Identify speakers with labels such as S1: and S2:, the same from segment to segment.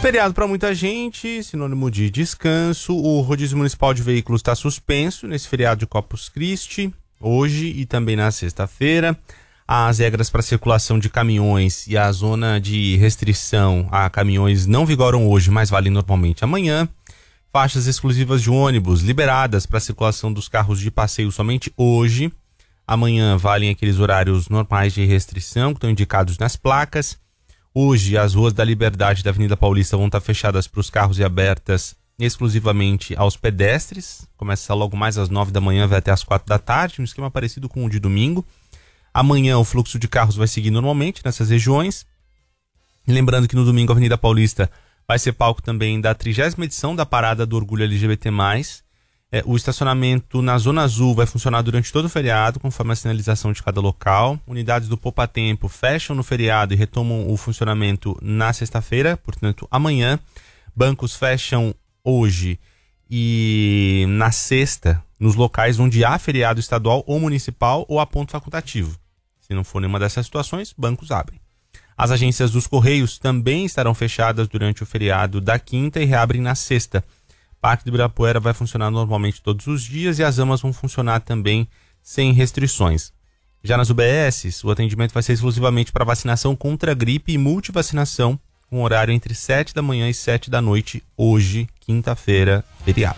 S1: Feriado para muita gente, sinônimo de descanso. O rodízio municipal de veículos está suspenso nesse feriado de Corpus Christi, hoje e também na sexta-feira. As regras para circulação de caminhões e a zona de restrição a caminhões não vigoram hoje, mas valem normalmente amanhã. Faixas exclusivas de ônibus liberadas para a circulação dos carros de passeio somente hoje. Amanhã valem aqueles horários normais de restrição que estão indicados nas placas. Hoje, as ruas da Liberdade e da Avenida Paulista vão estar fechadas para os carros e abertas exclusivamente aos pedestres. Começa logo mais às 9 da manhã, vai até às 4 da tarde, um esquema parecido com o de domingo. Amanhã o fluxo de carros vai seguir normalmente nessas regiões. Lembrando que no domingo a Avenida Paulista vai ser palco também da 30ª edição da Parada do Orgulho LGBT+. O estacionamento na Zona Azul vai funcionar durante todo o feriado, conforme a sinalização de cada local. Unidades do Poupa Tempo fecham no feriado e retomam o funcionamento na sexta-feira, portanto, amanhã. Bancos fecham hoje e na sexta, nos locais onde há feriado estadual ou municipal ou a ponto facultativo. Se não for nenhuma dessas situações, bancos abrem. As agências dos Correios também estarão fechadas durante o feriado da quinta e reabrem na sexta. Parque do Ibirapuera vai funcionar normalmente todos os dias e as AMAs vão funcionar também sem restrições. Já nas UBSs, o atendimento vai ser exclusivamente para vacinação contra a gripe e multivacinação, com horário entre 7 da manhã e 7 da noite, hoje, quinta-feira, feriado.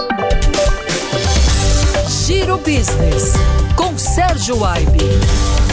S2: Giro Business, com Sérgio Aibe.